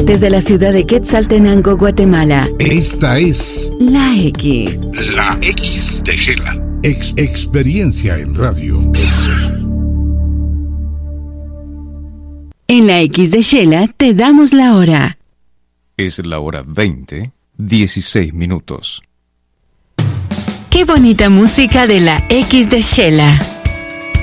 desde la ciudad de Quetzaltenango, Guatemala. Esta es La X. La X de Shela. Experiencia en radio. En la X de Shela te damos la hora. Es la hora 20:16. Qué bonita música de la X de Shela.